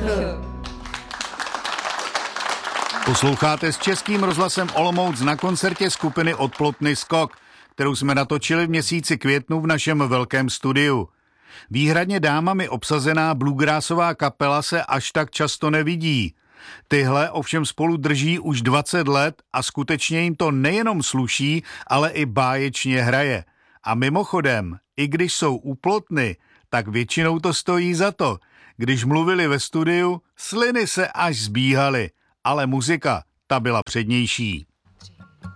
Posloucháte s Českým rozhlasem Olomouc na koncertě skupiny Od Plotny Skok, kterou jsme natočili v měsíci květnu v našem velkém studiu. Výhradně dámami obsazená bluegrassová kapela se až tak často nevidí. Tyhle ovšem spolu drží už 20 let a skutečně jim to nejenom sluší, ale i báječně hraje. A mimochodem, i když jsou u Plotny, tak většinou to stojí za to. Když mluvili ve studiu, sliny se až zbíhaly, ale muzika, ta byla přednější.